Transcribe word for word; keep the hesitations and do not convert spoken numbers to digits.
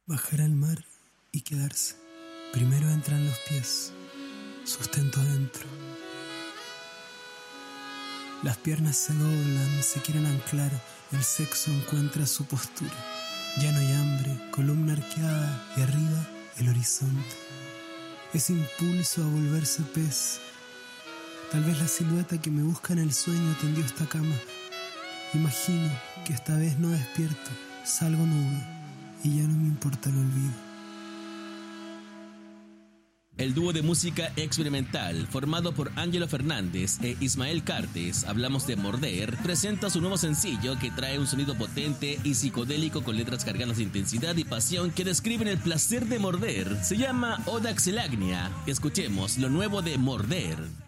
Bajar al mar y quedarse. Primero entran los pies, sustento adentro. Las piernas se doblan, se quieren anclar, el sexo encuentra su postura. Ya no hay hambre, columna arqueada y arriba el horizonte. Ese impulso a volverse pez. Tal vez la silueta que me busca en el sueño tendió esta cama. Imagino que esta vez no despierto, salgo nube y ya no me importa el olvido. El dúo de música experimental, formado por Ángelo Fernández e Ismael Cartes, Hablamos de Morder, presenta su nuevo sencillo que trae un sonido potente y psicodélico con letras cargadas de intensidad y pasión que describen el placer de morder. Se llama Oda Xelagnia. Escuchemos lo nuevo de Morder.